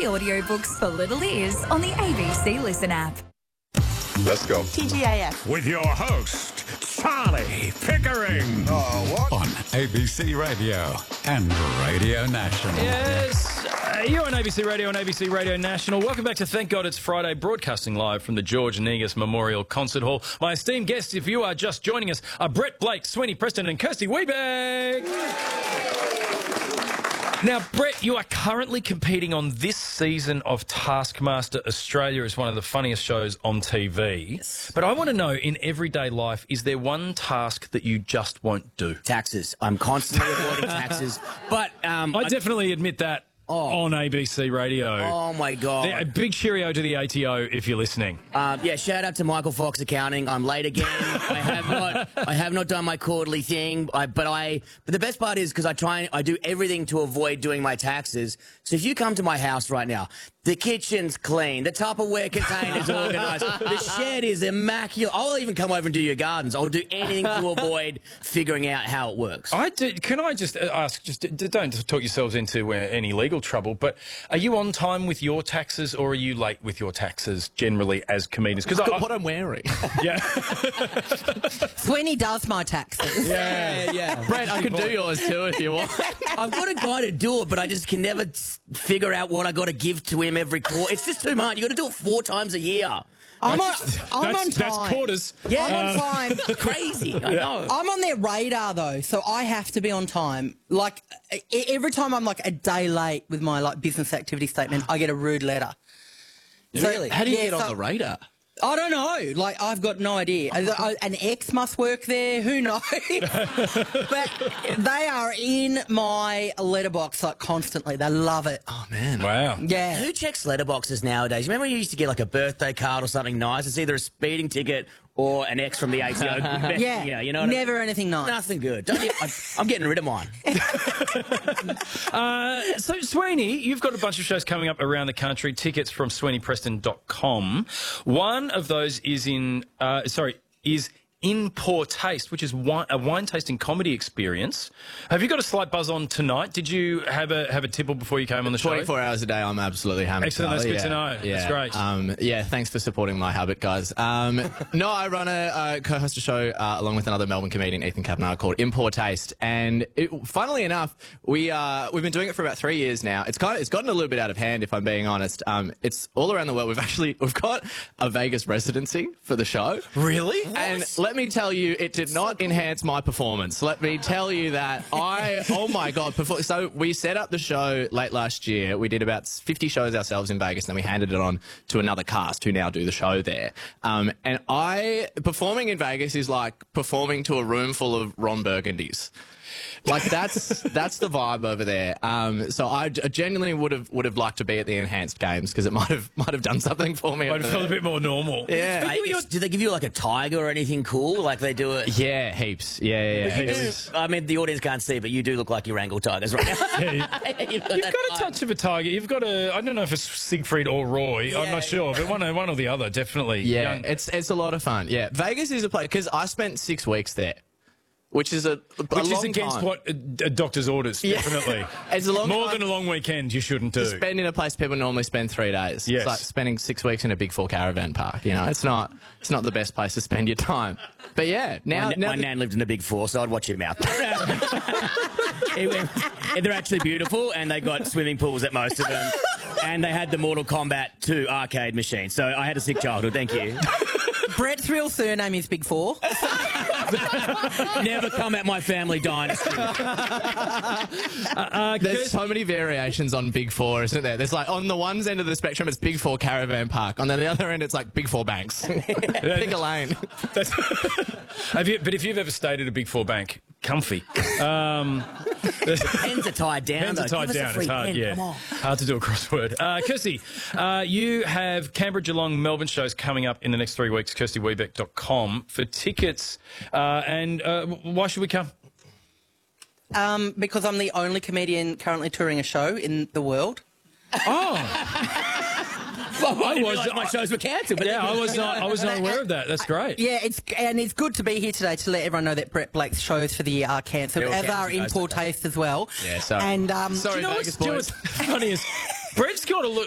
free audiobooks for little ears on the ABC Listen app. Let's go. TGIF. With your host, Charlie Pickering. On ABC Radio and Radio National. Yes, you're on ABC Radio and ABC Radio National. Welcome back to Thank God It's Friday, broadcasting live from the George Negus Memorial Concert Hall. My esteemed guests, if you are just joining us, are Brett Blake, Sweeney Preston and Kirsty Wiebeck. Now, Brett, you are currently competing on this season of Taskmaster Australia as one of the funniest shows on TV. Yes. But I want to know, in everyday life, is there one task that you just won't do? Taxes. I'm constantly avoiding taxes. But I definitely admit that on ABC Radio. Oh, my God. A big cheerio to the ATO if you're listening. Yeah, shout out to Michael Fox Accounting. I'm late again. I have not done my quarterly thing. But the best part is because I do everything to avoid doing my taxes. So if you come to my house right now, the kitchen's clean, the Tupperware container's organised, the shed is immaculate. I'll even come over and do your gardens. I'll do anything to avoid figuring out how it works. Can I just ask, don't talk yourselves into any legal trouble, but are you on time with your taxes or are you late with your taxes generally as comedians? Because what I'm wearing. Yeah. Sweeney does my taxes. Yeah. Brett, I can do yours too if you want. I've got a guy to do it, but I just can never figure out what I got to give to him every quarter. It's just too much. You got to do it 4 times a year. I'm on time. That's quarters. Yeah, I'm on time. Crazy. I know. I'm on their radar though, so I have to be on time. Like every time I'm like a day late with my business activity statement, I get a rude letter. Really? How do you get on the radar? I don't know. I've got no idea. An ex must work there. Who knows? But they are in my letterbox constantly. They love it. Oh, man. Wow. Yeah. Who checks letterboxes nowadays? Remember when you used to get a birthday card or something nice? It's either a speeding ticket or an ex from the ATO. Yeah. You know. Never anything nice. Nothing good. I'm getting rid of mine. So, Sweeney, you've got a bunch of shows coming up around the country. Tickets from SweeneyPreston.com. One of those is in Poor Taste, which is a wine tasting comedy experience. Have you got a slight buzz on tonight? Did you have a tipple before you came on the show? 24 hours a day, I'm absolutely hammered. Excellent, that's good to know. Yeah. That's great. Yeah, thanks for supporting my habit, guys. No, I run a co-host a show along with another Melbourne comedian, Ethan Kavanagh, called In Poor Taste. And funnily enough, we've been doing it for about 3 years now. It's gotten a little bit out of hand, if I'm being honest. It's all around the world. We've got a Vegas residency for the show. Really? And let me tell you, it did not enhance my performance. Let me tell you that oh my God. So we set up the show late last year. We did about 50 shows ourselves in Vegas, and then we handed it on to another cast who now do the show there. And performing in Vegas is like performing to a room full of Ron Burgundies. That's the vibe over there. So I genuinely would have liked to be at the enhanced games because it might have done something for me. Might have felt a bit more normal. Yeah. Do they give you a tiger or anything cool? Like they do it? Yeah, heaps. Yeah. I mean, the audience can't see, but you do look like you wrangle tigers right now. You've got a touch of a tiger. You've got I don't know if it's Siegfried or Roy. I'm not sure, but one or the other, definitely. Yeah, it's a lot of fun. Yeah, Vegas is a place because I spent 6 weeks there. Which is which is against time. what a doctor's orders, definitely. It's a long More time than a long weekend you shouldn't do. to spend in a place people normally spend 3 days. Yes. It's like spending 6 weeks in a Big 4 caravan park. You know, it's not the best place to spend your time. But yeah, my nan lived in a Big 4, so I'd watch your mouth. They're actually beautiful, and they got swimming pools at most of them. And they had the Mortal Kombat 2 arcade machine. So I had a sick childhood. Thank you. Brett's real surname is Big 4. Never come at my family dynasty. There's so many variations on Big 4, isn't there? There's on the one end of the spectrum, it's Big 4 caravan park. On the other end, it's like Big 4 banks. Pick a lane. But if you've ever stayed at a Big 4 bank, comfy. Pens are tied down. Pens are tied down. It's hard, pen. Hard to do a crossword. Kirsty, you have Canberra, Geelong, Melbourne shows coming up in the next 3 weeks. KirstyWiebeck.com for tickets. And why should we come? Because I'm the only comedian currently touring a show in the world. Oh. Well, I didn't realise my shows were cancelled. But yeah, I was not aware of that. That's great. Yeah, it's good to be here today to let everyone know that Brett Blake's shows for the year are cancelled, as are In Poor Taste as well. Yeah, sorry. And sorry, do you know Vegas what's boys. funny is Brett's got